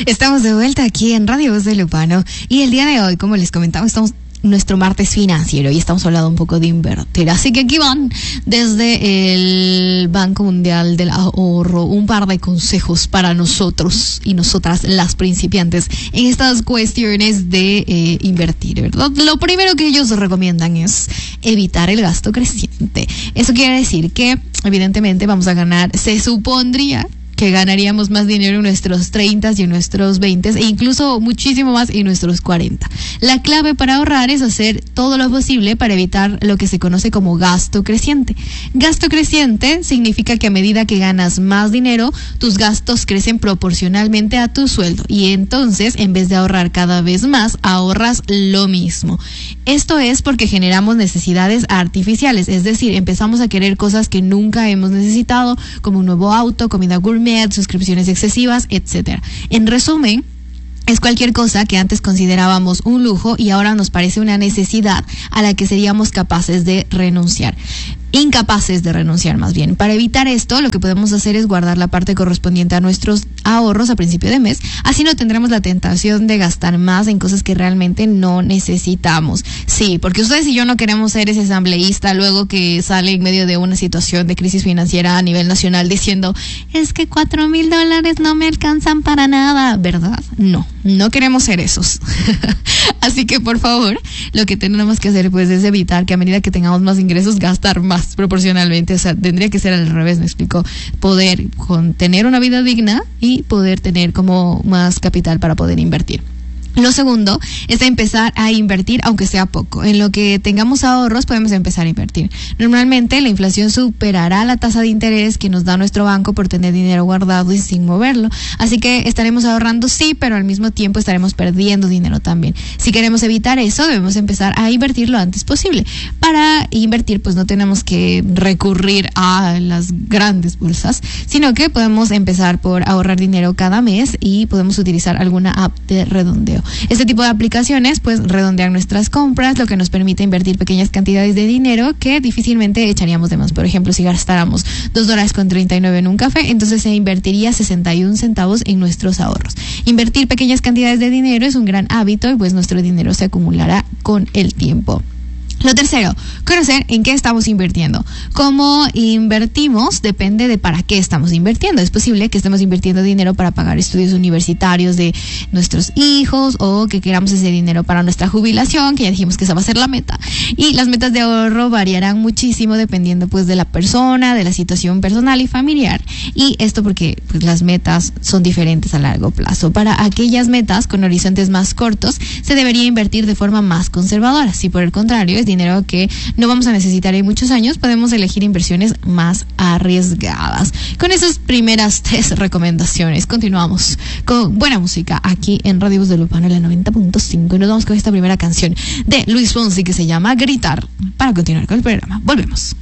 Estamos de vuelta aquí en Radio Voz de Lupano y el día de hoy, como les comentaba, estamos nuestro martes financiero y estamos hablando un poco de invertir. Así que aquí van desde el Banco Mundial del Ahorro un par de consejos para nosotros y nosotras las principiantes en estas cuestiones de invertir, ¿verdad? Lo primero que ellos recomiendan es evitar el gasto creciente. Eso quiere decir que evidentemente vamos a ganar, se supondría que ganaríamos más dinero en nuestros 30 y en nuestros 20 e incluso muchísimo más en nuestros 40. La clave para ahorrar es hacer todo lo posible para evitar lo que se conoce como gasto creciente. Gasto creciente significa que a medida que ganas más dinero, tus gastos crecen proporcionalmente a tu sueldo y entonces, en vez de ahorrar cada vez más, ahorras lo mismo. Esto es porque generamos necesidades artificiales, es decir, empezamos a querer cosas que nunca hemos necesitado, como un nuevo auto, comida gourmet, suscripciones excesivas, etcétera. En resumen, es cualquier cosa que antes considerábamos un lujo y ahora nos parece una necesidad a la que seríamos capaces de renunciar. Incapaces de renunciar más bien. Para evitar esto, lo que podemos hacer es guardar la parte correspondiente a nuestros ahorros a principio de mes. Así no tendremos la tentación de gastar más en cosas que realmente no necesitamos. Sí, porque ustedes y yo no queremos ser ese asambleísta luego que sale en medio de una situación de crisis financiera a nivel nacional diciendo, es que $4,000 no me alcanzan para nada, ¿verdad? No queremos ser esos. Así que por favor, lo que tenemos que hacer pues es evitar que a medida que tengamos más ingresos gastar más proporcionalmente. O sea, tendría que ser al revés, me explico, poder tener una vida digna y poder tener como más capital para poder invertir. Lo segundo es empezar a invertir, aunque sea poco. En lo que tengamos ahorros podemos empezar a invertir. Normalmente la inflación superará la tasa de interés que nos da nuestro banco por tener dinero guardado y sin moverlo. Así que estaremos ahorrando, sí, pero al mismo tiempo estaremos perdiendo dinero también. Si queremos evitar eso, debemos empezar a invertir lo antes posible. Para invertir, pues no tenemos que recurrir a las grandes bolsas, sino que podemos empezar por ahorrar dinero cada mes y podemos utilizar alguna app de redondeo. Este tipo de aplicaciones pues redondean nuestras compras, lo que nos permite invertir pequeñas cantidades de dinero que difícilmente echaríamos de más. Por ejemplo, si gastáramos $2.39 en un café, entonces se invertiría 61 centavos en nuestros ahorros. Invertir pequeñas cantidades de dinero es un gran hábito y pues nuestro dinero se acumulará con el tiempo. Lo tercero, conocer en qué estamos invirtiendo. Cómo invertimos depende de para qué estamos invirtiendo. Es posible que estemos invirtiendo dinero para pagar estudios universitarios de nuestros hijos o que queramos ese dinero para nuestra jubilación, que ya dijimos que esa va a ser la meta. Y las metas de ahorro variarán muchísimo dependiendo pues de la persona, de la situación personal y familiar. Y esto porque pues las metas son diferentes a largo plazo. Para aquellas metas con horizontes más cortos se debería invertir de forma más conservadora. Si por el contrario es dinero que no vamos a necesitar en muchos años, podemos elegir inversiones más arriesgadas. Con esas primeras 3 recomendaciones, continuamos con buena música aquí en Radio Voz de Lupano, la 90.5, y nos vamos con esta primera canción de Luis Fonsi que se llama Gritar, para continuar con el programa. Volvemos.